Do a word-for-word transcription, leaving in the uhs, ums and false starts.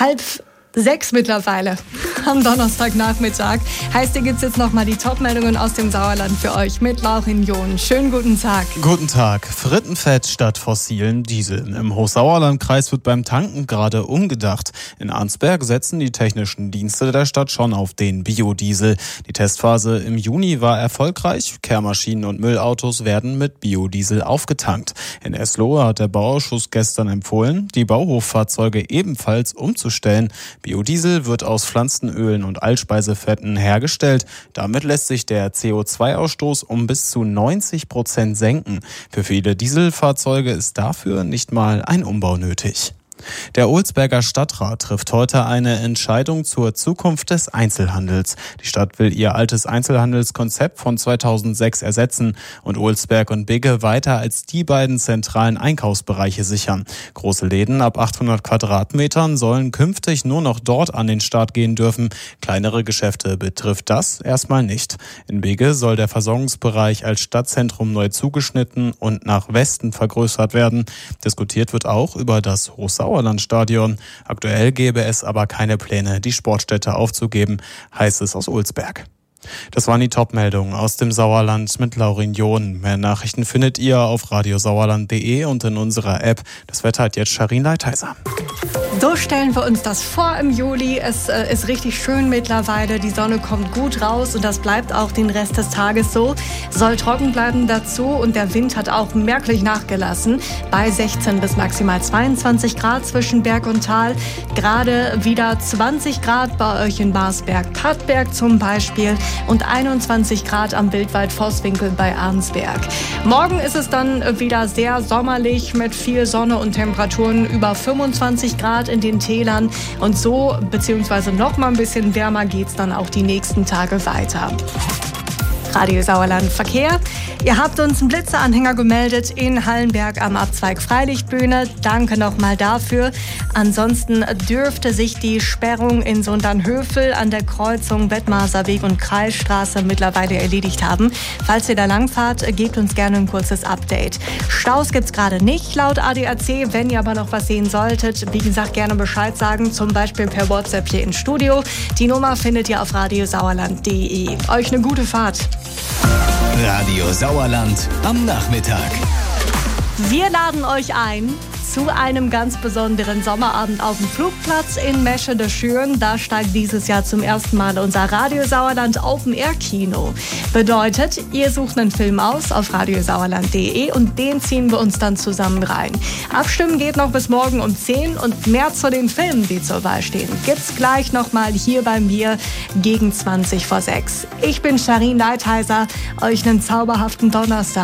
halb sechs mittlerweile am Donnerstagnachmittag. Heißt, hier gibt es jetzt nochmal die Top-Meldungen aus dem Sauerland für euch mit Laurin John. Schönen guten Tag. Guten Tag. Frittenfett statt fossilen Diesel. Im Hochsauerlandkreis wird beim Tanken gerade umgedacht. In Arnsberg setzen die technischen Dienste der Stadt schon auf den Biodiesel. Die Testphase im Juni war erfolgreich. Kehrmaschinen und Müllautos werden mit Biodiesel aufgetankt. In Eslohe hat der Bauausschuss gestern empfohlen, die Bauhoffahrzeuge ebenfalls umzustellen. Biodiesel wird aus Pflanzenölen und Allspeisefetten hergestellt. Damit lässt sich der C O zwei Ausstoß um bis zu neunzig Prozent senken. Für viele Dieselfahrzeuge ist dafür nicht mal ein Umbau nötig. Der Olsberger Stadtrat trifft heute eine Entscheidung zur Zukunft des Einzelhandels. Die Stadt will ihr altes Einzelhandelskonzept von zweitausendsechs ersetzen und Olsberg und Bigge weiter als die beiden zentralen Einkaufsbereiche sichern. Große Läden ab achthundert Quadratmetern sollen künftig nur noch dort an den Start gehen dürfen. Kleinere Geschäfte betrifft das erstmal nicht. In Bigge soll der Versorgungsbereich als Stadtzentrum neu zugeschnitten und nach Westen vergrößert werden. Diskutiert wird auch über das Hochsauerland Sauerlandstadion. Aktuell gäbe es aber keine Pläne, die Sportstätte aufzugeben, heißt es aus Olsberg. Das waren die Top-Meldungen aus dem Sauerland mit Laurin John. Mehr Nachrichten findet ihr auf radiosauerland punkt de und in unserer App. Das Wetter hat jetzt Sharin Leitheiser. So stellen wir uns das vor im Juli. Es äh, ist richtig schön mittlerweile. Die Sonne kommt gut raus und das bleibt auch den Rest des Tages so. Soll trocken bleiben dazu und der Wind hat auch merklich nachgelassen. Bei sechzehn bis maximal zweiundzwanzig Grad zwischen Berg und Tal. Gerade wieder zwanzig Grad bei euch in Barsberg-Pattberg zum Beispiel und einundzwanzig Grad am Wildwald Vosswinkel bei Arnsberg. Morgen ist es dann wieder sehr sommerlich mit viel Sonne und Temperaturen über fünfundzwanzig Grad in den Tälern und so, beziehungsweise noch mal ein bisschen wärmer geht's dann auch die nächsten Tage weiter. Radio Sauerland Verkehr. Ihr habt uns einen Blitzeranhänger gemeldet in Hallenberg am Abzweig Freilichtbühne. Danke nochmal dafür. Ansonsten dürfte sich die Sperrung in Sundernhövel an der Kreuzung Wettmaßerweg und Kreisstraße mittlerweile erledigt haben. Falls ihr da langfahrt, gebt uns gerne ein kurzes Update. Staus gibt's gerade nicht laut A D A C. Wenn ihr aber noch was sehen solltet, wie gesagt, gerne Bescheid sagen. Zum Beispiel per WhatsApp hier ins Studio. Die Nummer findet ihr auf radiosauerland punkt de. Euch eine gute Fahrt. Radio Sauerland am Nachmittag. Wir laden euch ein zu einem ganz besonderen Sommerabend auf dem Flugplatz in Meschede-Schüren. Da steigt dieses Jahr zum ersten Mal unser Radio Sauerland Open Air Kino. Bedeutet, ihr sucht einen Film aus auf radiosauerland punkt de und den ziehen wir uns dann zusammen rein. Abstimmen geht noch bis morgen um zehn und mehr zu den Filmen, die zur Wahl stehen, gibt's gleich nochmal hier bei mir gegen zwanzig vor sechs. Ich bin Sharin Leitheiser, euch einen zauberhaften Donnerstag.